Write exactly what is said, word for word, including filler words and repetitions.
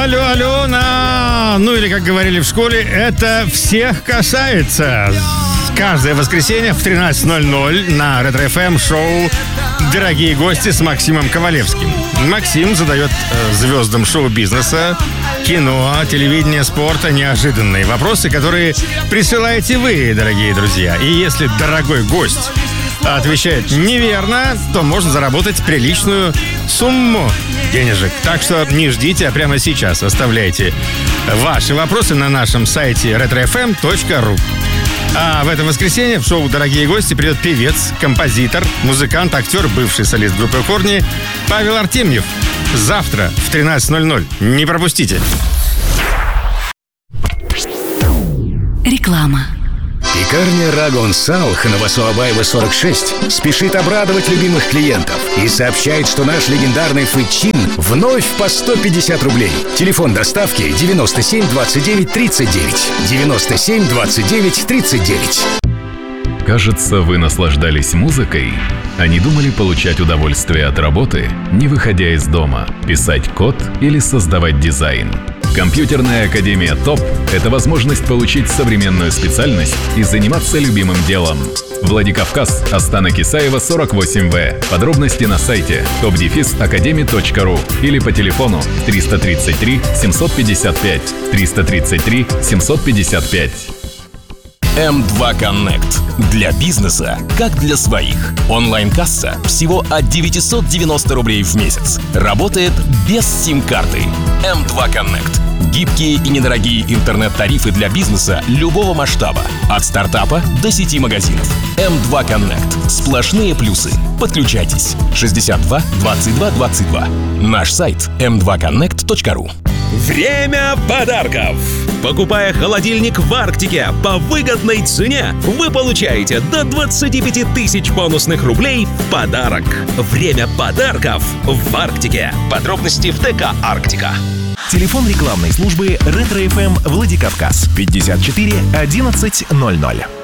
алло, алло, на... Ну или, как говорили в школе, это всех касается. Каждое воскресенье в тринадцать ноль ноль на Ретро эф эм шоу «Дорогие гости» с Максимом Ковалевским. Максим задает э, звездам шоу-бизнеса, кино, телевидения, спорта неожиданные вопросы, которые присылаете вы, дорогие друзья. И если дорогой гость отвечает неверно, то можно заработать приличную сумму денежек. Так что не ждите, а прямо сейчас оставляйте ваши вопросы на нашем сайте ретро эф эм точка ру. А в это воскресенье в шоу «Дорогие гости» придет певец, композитор, музыкант, актер, бывший солист группы «Корни» Павел Артемьев. Завтра в тринадцать ноль ноль. Не пропустите. Реклама. Пекарня Рагон Салх на Васуабаева сорок шесть спешит обрадовать любимых клиентов и сообщает, что наш легендарный фычин вновь по сто пятьдесят рублей. Телефон доставки девяносто семь двадцать девять тридцать девять. девяносто семь двадцать девять тридцать девять. Кажется, вы наслаждались музыкой, а не думали получать удовольствие от работы, не выходя из дома, писать код или создавать дизайн. Компьютерная академия ТОП – это возможность получить современную специальность и заниматься любимым делом. Владикавказ, Астана Кисаева, сорок восемь вэ. Подробности на сайте топ дефис академи точка ру или по телефону триста тридцать три семьсот пятьдесят пять триста тридцать три семьсот пятьдесят пять. эм два Connect. Для бизнеса, как для своих. Онлайн-касса всего от девятьсот девяносто рублей в месяц. Работает без сим-карты. эм два Connect. Гибкие и недорогие интернет-тарифы для бизнеса любого масштаба. От стартапа до сети магазинов. эм два Connect. Сплошные плюсы. Подключайтесь. шестьдесят два двадцать два двадцать два. Наш сайт эм два коннект точка ру. Время подарков! Покупая холодильник в Арктике по выгодной цене, вы получаете до двадцать пять тысяч бонусных рублей в подарок. Время подарков в Арктике. Подробности в ТК «Арктика». Телефон рекламной службы Ретро эф эм Владикавказ пятьдесят четыре одиннадцать ноль ноль.